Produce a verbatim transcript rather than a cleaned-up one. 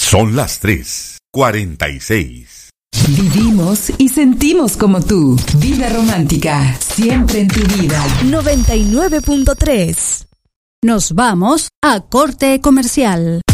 Son las tres cuarenta y seis. Vivimos y sentimos como tú. Vida romántica, siempre en tu vida. noventa y nueve punto tres. Nos vamos a corte comercial.